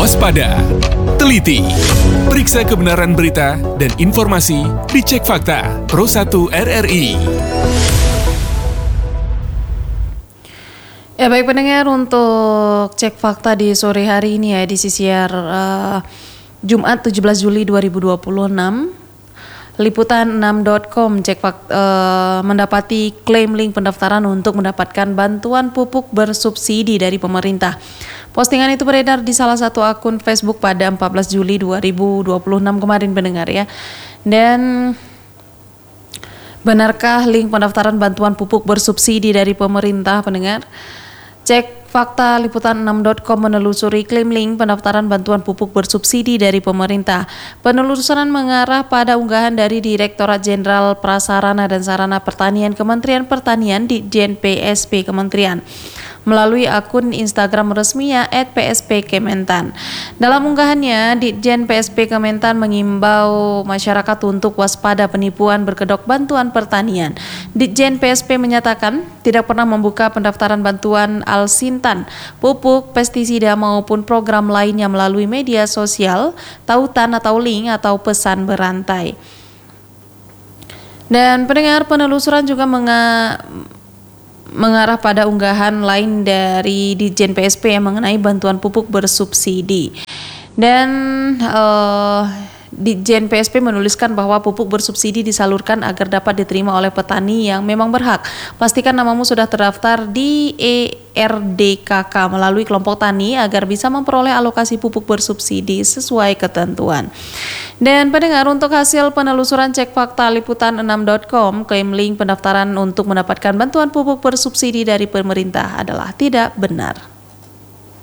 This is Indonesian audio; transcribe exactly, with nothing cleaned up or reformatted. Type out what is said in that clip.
Waspada, teliti, periksa kebenaran berita dan informasi di Cek Fakta Pro satu R R I. Ya baik pendengar, untuk Cek Fakta di sore hari ini ya di siar uh, Jumat tujuh belas Juli dua ribu dua puluh enam, liputan enam titik com Cek Fakta uh, mendapati klaim link pendaftaran untuk mendapatkan bantuan pupuk bersubsidi dari pemerintah. Postingan itu beredar di salah satu akun Facebook pada empat belas Juli dua ribu dua puluh enam kemarin pendengar ya. Dan benarkah link pendaftaran bantuan pupuk bersubsidi dari pemerintah pendengar? Cek Fakta liputan enam titik com menelusuri klaim link pendaftaran bantuan pupuk bersubsidi dari pemerintah. Penelusuran mengarah pada unggahan dari Direktorat Jenderal Prasarana dan Sarana Pertanian Kementerian Pertanian Ditjen P S P Kementerian melalui akun Instagram resminya et p s p kementan. Dalam unggahannya, Ditjen P S P Kementan mengimbau masyarakat untuk waspada penipuan berkedok bantuan pertanian. Ditjen P S P menyatakan tidak pernah membuka pendaftaran bantuan alsintan, pupuk, pestisida maupun program lainnya melalui media sosial, tautan atau link atau pesan berantai. Dan pendengar, penelusuran juga menga mengarah pada unggahan lain dari Ditjen P S P yang mengenai bantuan pupuk bersubsidi. Dan uh, Ditjen P S P menuliskan bahwa pupuk bersubsidi disalurkan agar dapat diterima oleh petani yang memang berhak. Pastikan namamu sudah terdaftar di E R D K K melalui kelompok tani agar bisa memperoleh alokasi pupuk bersubsidi sesuai ketentuan. Dan pendengar, untuk hasil penelusuran Cek Fakta liputan enam titik com, klaim link pendaftaran untuk mendapatkan bantuan pupuk bersubsidi dari pemerintah adalah tidak benar.